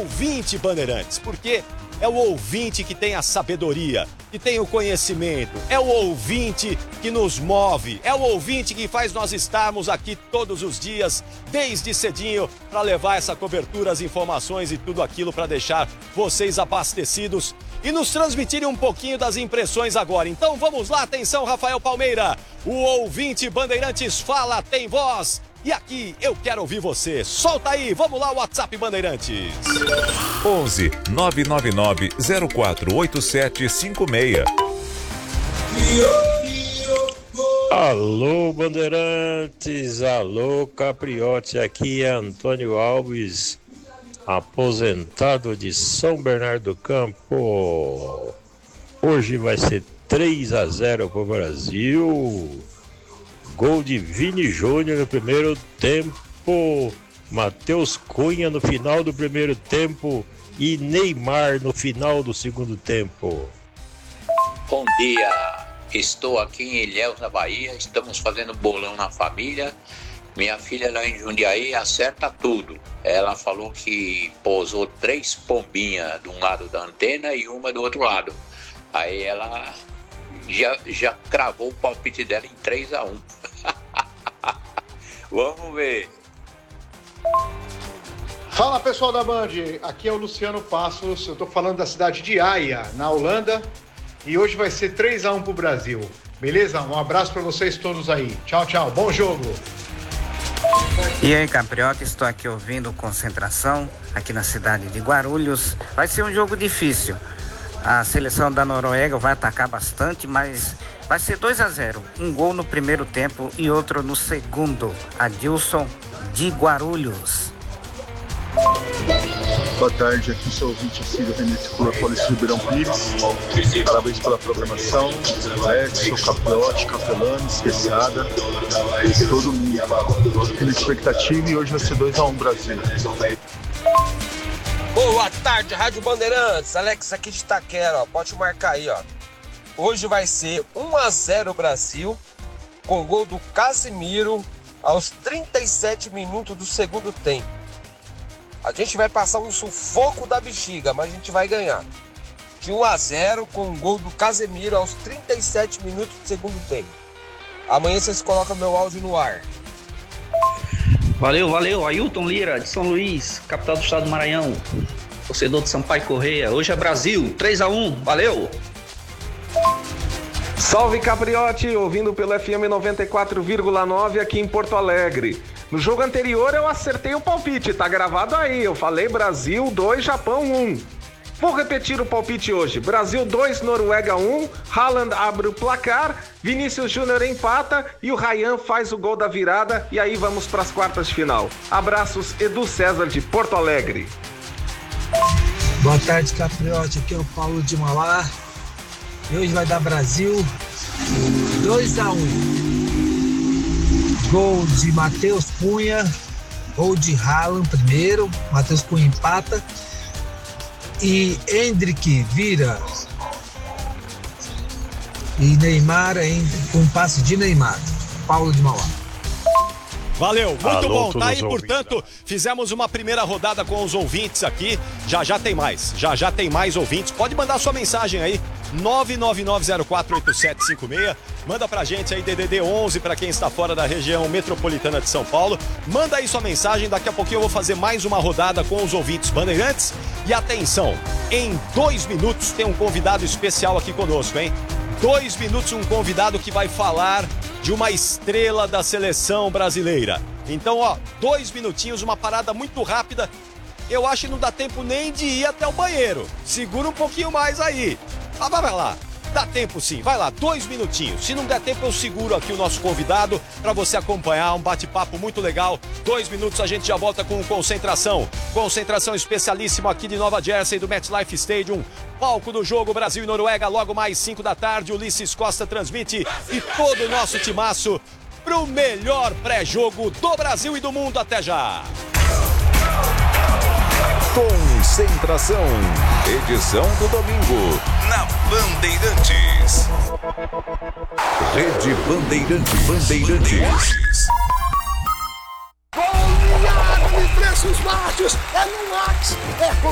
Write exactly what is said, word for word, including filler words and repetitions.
ouvinte Bandeirantes, porque é o ouvinte que tem a sabedoria, que tem o conhecimento, é o ouvinte que nos move, é o ouvinte que faz nós estarmos aqui todos os dias, desde cedinho, para levar essa cobertura, as informações e tudo aquilo para deixar vocês abastecidos e nos transmitirem um pouquinho das impressões agora. Então vamos lá, atenção, Rafael Palmeira, o ouvinte Bandeirantes fala, tem voz. E aqui eu quero ouvir você. Solta aí, vamos lá, o WhatsApp Bandeirantes. onze nove nove nove zero quatro oito sete cinco seis. Alô, Bandeirantes, alô, Capriote, aqui é Antônio Alves, aposentado de São Bernardo do Campo. Hoje vai ser três a zero pro Brasil. Gol de Vini Júnior no primeiro tempo, Matheus Cunha no final do primeiro tempo e Neymar no final do segundo tempo. Bom dia, estou aqui em Ilhéus, na Bahia, estamos fazendo bolão na família. Minha filha lá em Jundiaí acerta tudo. Ela falou que pousou três pombinhas de um lado da antena e uma do outro lado. Aí ela já, já cravou o palpite dela em três a um. Vamos ver. Fala, pessoal da Band, aqui é o Luciano Passos, eu tô falando da cidade de Haia, na Holanda, e hoje vai ser três a um pro Brasil, beleza? Um abraço para vocês todos aí, tchau, tchau, bom jogo! E aí, Capriota, estou aqui ouvindo Concentração, aqui na cidade de Guarulhos. Vai ser um jogo difícil, a seleção da Noruega vai atacar bastante, mas vai ser dois a zero, um gol no primeiro tempo e outro no segundo. Adilson de Guarulhos. Boa tarde, aqui sou o ouvinte Círio Renete Clube Paulista Ribeirão Pires. Parabéns pela programação, Edson, Capote, Capelano, Especiada, todo mundo. Aquela expectativa e hoje vai ser dois a um Brasil. Boa tarde, Rádio Bandeirantes. Alex aqui de Itaquera, ó. Pode marcar aí, ó. Hoje vai ser um a zero Brasil, com gol do Casemiro aos trinta e sete minutos do segundo tempo. A gente vai passar um sufoco da bexiga, mas a gente vai ganhar. De um a zero com o gol do Casemiro aos trinta e sete minutos do segundo tempo. Amanhã vocês colocam meu áudio no ar. Valeu, valeu. Ailton Lira, de São Luís, capital do estado do Maranhão. Torcedor de Sampaio Correia. Hoje é Brasil, três a um. Valeu! Salve, Capriote, ouvindo pelo F M noventa e quatro vírgula nove aqui em Porto Alegre. No jogo anterior eu acertei o palpite, tá gravado aí. Eu falei Brasil dois, Japão um. Vou repetir o palpite hoje. Brasil dois, Noruega um. Haaland abre o placar, Vinícius Júnior empata e o Ryan faz o gol da virada. E aí vamos para as quartas de final. Abraços, Edu César de Porto Alegre. Boa tarde, Capriote. Aqui é o Paulo de Mauá. E hoje vai dar Brasil dois a um. Gol de Matheus Cunha, gol de Haaland primeiro, Matheus Cunha empata e Endrick vira e Neymar com um passe de Neymar. Paulo de Mauá. Valeu, muito Alô, bom, tá aí, ouvintes, portanto, fizemos uma primeira rodada com os ouvintes aqui, já já tem mais, já já tem mais ouvintes, pode mandar sua mensagem aí, nove nove nove zero quatro oito sete cinco seis, manda pra gente aí D D D onze pra quem está fora da região metropolitana de São Paulo, manda aí sua mensagem, daqui a pouquinho eu vou fazer mais uma rodada com os ouvintes Bandeirantes, e atenção, em dois minutos tem um convidado especial aqui conosco, hein? Dois minutos, um convidado que vai falar de uma estrela da seleção brasileira. Então, ó, dois minutinhos, uma parada muito rápida. Eu acho que não dá tempo nem de ir até o banheiro. Segura um pouquinho mais aí. Ah, vai lá. Dá tempo sim, vai lá, dois minutinhos. Se não der tempo, eu seguro aqui o nosso convidado para você acompanhar um bate-papo muito legal. Dois minutos, a gente já volta com Concentração. Concentração especialíssima aqui de Nova Jersey, do MetLife Stadium. Palco do jogo Brasil e Noruega, logo mais cinco da tarde. Ulisses Costa transmite e todo o nosso timaço pro melhor pré-jogo do Brasil e do mundo. Até já! Concentração, edição do domingo, na Bandeirantes. Rede Bandeirante Bandeirantes. Goleada de preços baixos, é no Max, é